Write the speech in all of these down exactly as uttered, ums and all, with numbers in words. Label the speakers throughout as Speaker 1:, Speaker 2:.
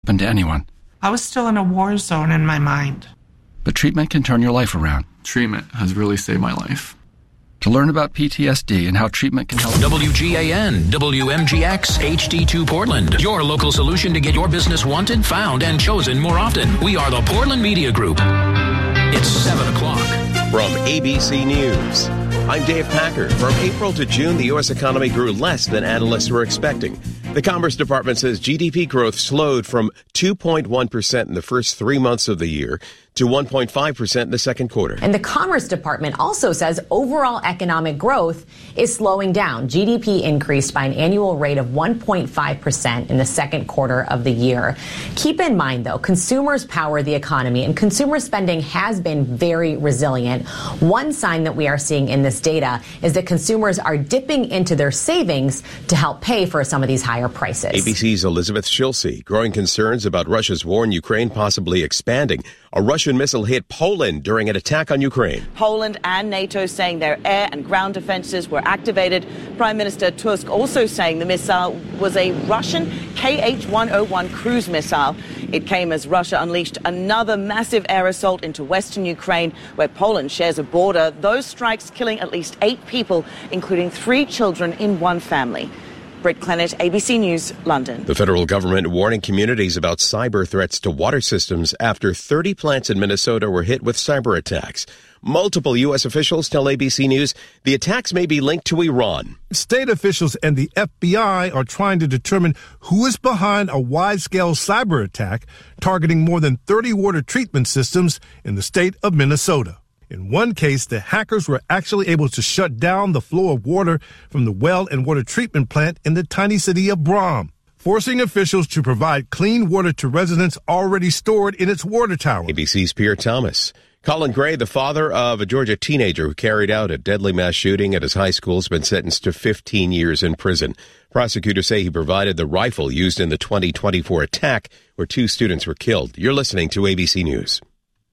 Speaker 1: happen to anyone.
Speaker 2: I was still in a war zone in my mind.
Speaker 1: But treatment can turn your life around.
Speaker 3: Treatment has really saved my life.
Speaker 1: To learn about P T S D and how treatment can help...
Speaker 4: W G A N, W M G X, H D two Portland. Your local solution to get your business wanted, found, and chosen more often. We are the Portland Media Group. It's seven o'clock.
Speaker 5: From A B C News, I'm Dave Packer. From April to June, the U S economy grew less than analysts were expecting. The Commerce Department says G D P growth slowed from two point one percent in the first three months of the year to one point five percent in the second quarter.
Speaker 6: And the Commerce Department also says overall economic growth is slowing down. G D P increased by an annual rate of one point five percent in the second quarter of the year. Keep in mind, though, consumers power the economy, and consumer spending has been very resilient. One sign that we are seeing in this data is that consumers are dipping into their savings to help pay for some of these higher prices.
Speaker 5: A B C's Elizabeth Schilse, growing concerns about Russia's war in Ukraine possibly expanding. A Russian missile hit Poland during an attack on Ukraine.
Speaker 7: Poland and NATO saying their air and ground defenses were activated. Prime Minister Tusk also saying the missile was a Russian K H one oh one cruise missile. It came as Russia unleashed another massive air assault into western Ukraine, where Poland shares a border. Those strikes killing at least eight people, including three children in one family. Britt Clennett, A B C News, London.
Speaker 5: The federal government warning communities about cyber threats to water systems after thirty plants in Minnesota were hit with cyber attacks. Multiple U S officials tell A B C News the attacks may be linked to Iran.
Speaker 8: State officials and the F B I are trying to determine who is behind a wide-scale cyber attack targeting more than thirty water treatment systems in the state of Minnesota. In one case, the hackers were actually able to shut down the flow of water from the well and water treatment plant in the tiny city of Brom, forcing officials to provide clean water to residents already stored in its water tower.
Speaker 5: A B C's Pierre Thomas. Colin Gray, the father of a Georgia teenager who carried out a deadly mass shooting at his high school, has been sentenced to fifteen years in prison. Prosecutors say he provided the rifle used in the twenty twenty-four attack where two students were killed. You're listening to A B C News.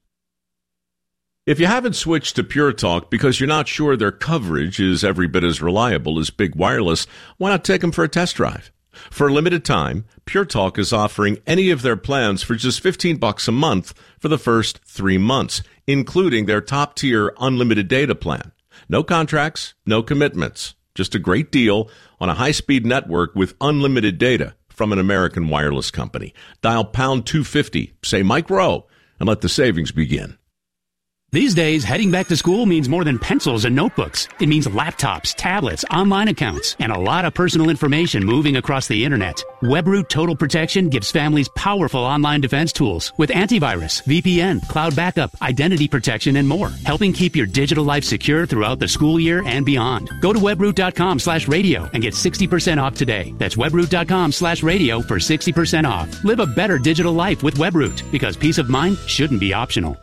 Speaker 9: If you haven't switched to Pure Talk because you're not sure their coverage is every bit as reliable as Big Wireless, why not take them for a test drive? For a limited time, Pure Talk is offering any of their plans for just fifteen bucks a month for the first three months, including their top-tier unlimited data plan. No contracts, no commitments, just a great deal on a high-speed network with unlimited data from an American wireless company. Dial pound two fifty, say Mike Rowe, and let the savings begin.
Speaker 10: These days, heading back to school means more than pencils and notebooks. It means laptops, tablets, online accounts, and a lot of personal information moving across the internet. WebRoot Total Protection gives families powerful online defense tools with antivirus, V P N, cloud backup, identity protection, and more, helping keep your digital life secure throughout the school year and beyond. Go to webroot.com slash radio and get sixty percent off today. That's webroot.com slash radio for sixty percent off. Live a better digital life with WebRoot, because peace of mind shouldn't be optional.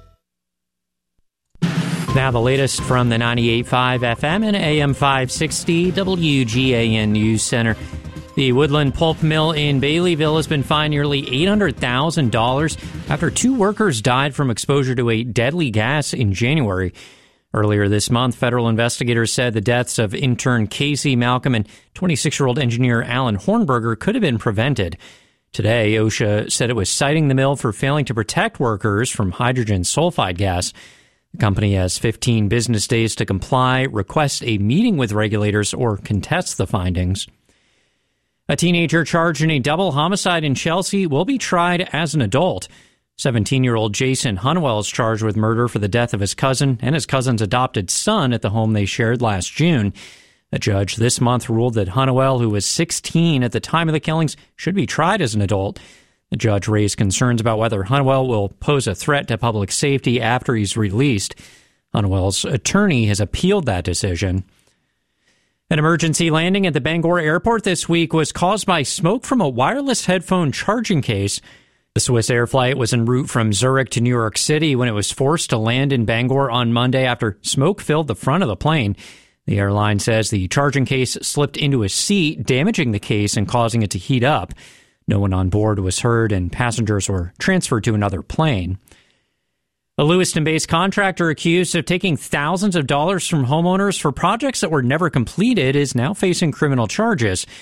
Speaker 11: Now the latest from the ninety-eight point five F M and A M five sixty W G A N News Center. The Woodland Pulp Mill in Baileyville has been fined nearly eight hundred thousand dollars after two workers died from exposure to a deadly gas in January. Earlier this month, federal investigators said the deaths of intern Casey Malcolm and twenty-six-year-old engineer Alan Hornberger could have been prevented. Today, OSHA said it was citing the mill for failing to protect workers from hydrogen sulfide gas. The company has fifteen business days to comply, request a meeting with regulators, or contest the findings. A teenager charged in a double homicide in Chelsea will be tried as an adult. seventeen-year-old Jason Hunnewell is charged with murder for the death of his cousin and his cousin's adopted son at the home they shared last June. A judge this month ruled that Hunnewell, who was sixteen at the time of the killings, should be tried as an adult. The judge raised concerns about whether Hunnewell will pose a threat to public safety after he's released. Hunnewell's attorney has appealed that decision. An emergency landing at the Bangor airport this week was caused by smoke from a wireless headphone charging case. The Swiss Air flight was en route from Zurich to New York City when it was forced to land in Bangor on Monday after smoke filled the front of the plane. The airline says the charging case slipped into a seat, damaging the case and causing it to heat up. No one on board was hurt, and passengers were transferred to another plane. A Lewiston-based contractor accused of taking thousands of dollars from homeowners for projects that were never completed is now facing criminal charges.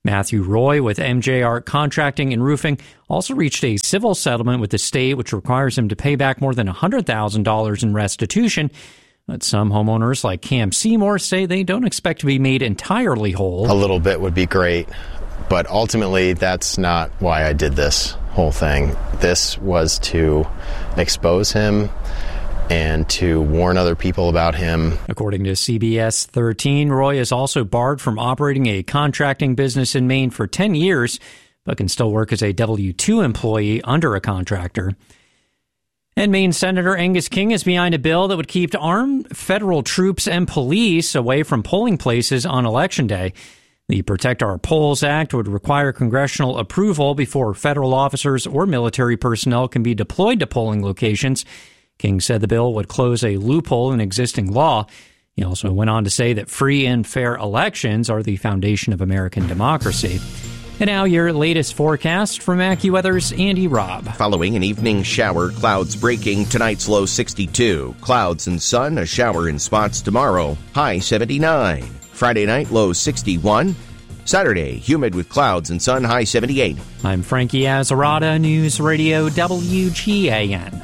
Speaker 11: Matthew Roy with M J R Contracting and Roofing also reached a civil settlement with the state, which requires him to pay back more than one hundred thousand dollars in restitution. But some homeowners like Cam Seymour say they don't expect to be made entirely whole.
Speaker 12: A little bit would be great, but ultimately that's not why I did this whole thing. This was to expose him and to warn other people about him.
Speaker 11: According to C B S thirteen, Roy is also barred from operating a contracting business in Maine for ten years, but can still work as a W two employee under a contractor. And Maine Senator Angus King is behind a bill that would keep armed federal troops and police away from polling places on Election Day. The Protect Our Polls Act would require congressional approval before federal officers or military personnel can be deployed to polling locations. King said the bill would close a loophole in existing law. He also went on to say that free and fair elections are the foundation of American democracy. And now your latest forecast from AccuWeather's Andy Robb.
Speaker 13: Following an evening shower, clouds breaking, tonight's low sixty-two. Clouds and sun, a shower in spots tomorrow, high seventy-nine. Friday night, low sixty-one. Saturday, humid with clouds and sun, high seventy-eight.
Speaker 11: I'm Frankie Azzarata, News Radio W G A N.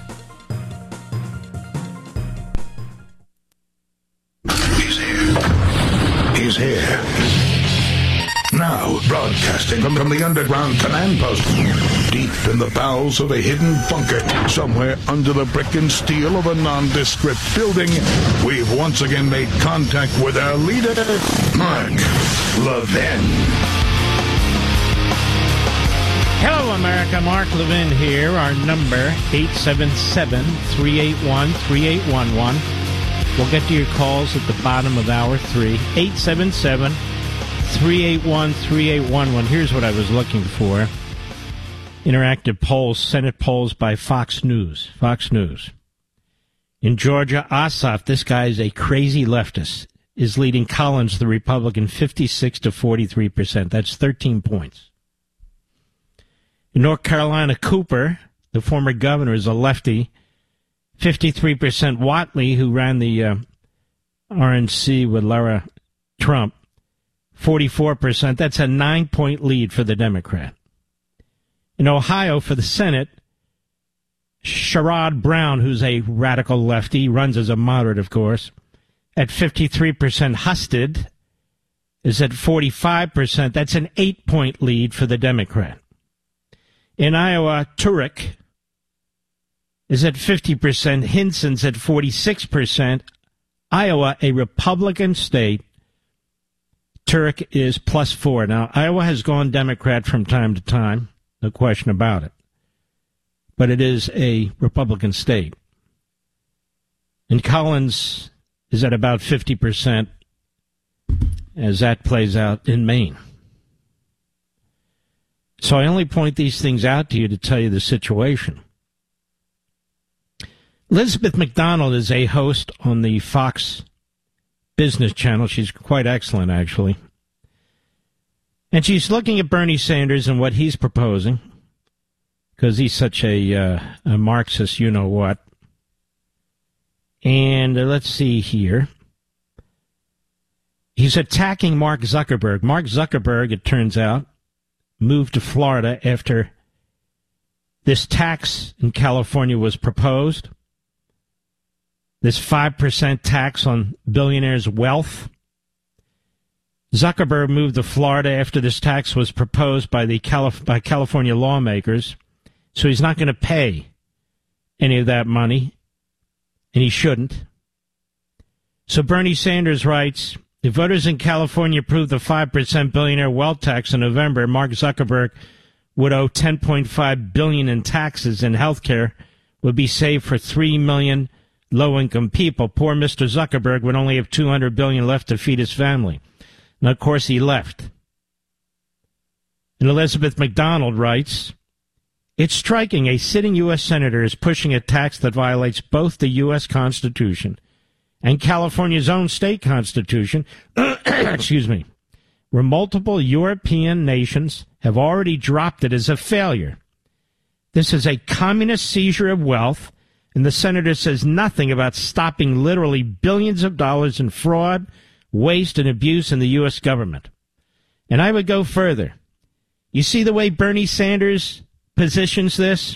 Speaker 14: He's here. He's here. Now, broadcasting from, from the underground command post, deep in the bowels of a hidden bunker, somewhere under the brick and steel of a nondescript building, we've once again made contact with our leader, Mark Levin.
Speaker 15: Hello, America. Mark Levin here. Our number, eight seven seven, three eight one, three eight one one. We'll get to your calls at the bottom of hour three. eight seven seven, three eight one, three eight one one. Here's what I was looking for. Interactive polls, Senate polls by Fox News. Fox News. In Georgia, Ossoff, this guy is a crazy leftist, is leading Collins, the Republican, fifty-six to forty-three percent. That's thirteen points. In North Carolina, Cooper, the former governor, is a lefty, fifty-three percent. Whatley, who ran the uh, R N C with Lara Trump, forty-four percent. That's a nine-point lead for the Democrat. In Ohio, for the Senate, Sherrod Brown, who's a radical lefty, runs as a moderate, of course, at fifty-three percent. Husted is at forty-five percent. That's an eight-point lead for the Democrat. In Iowa, Turek is at fifty percent. Hinson's at forty-six percent. Iowa, a Republican state, Turek is plus four. Now, Iowa has gone Democrat from time to time, no question about it. But it is a Republican state. And Collins is at about fifty percent as that plays out in Maine. So I only point these things out to you to tell you the situation. Elizabeth McDonald is a host on the Fox Business Channel. She's quite excellent, actually. And she's looking at Bernie Sanders and what he's proposing, because he's such a, uh, a Marxist you-know-what. And uh, let's see here. He's attacking Mark Zuckerberg. Mark Zuckerberg, it turns out, moved to Florida after this tax in California was proposed. This five percent tax on billionaires' wealth. Zuckerberg moved to Florida after this tax was proposed by the Calif- by California lawmakers, so he's not going to pay any of that money, and he shouldn't. So Bernie Sanders writes, if voters in California approved the five percent billionaire wealth tax in November, Mark Zuckerberg would owe ten point five billion dollars in taxes, and health care would be saved for three million low-income people. Poor Mister Zuckerberg would only have two hundred billion dollars left to feed his family. And, of course, he left. And Elizabeth McDonald writes, it's striking a sitting U S senator is pushing a tax that violates both the U S Constitution and California's own state constitution, excuse me, where multiple European nations have already dropped it as a failure. This is a communist seizure of wealth, and the senator says nothing about stopping literally billions of dollars in fraud, waste, and abuse in the U S government. And I would go further. You see the way Bernie Sanders positions this?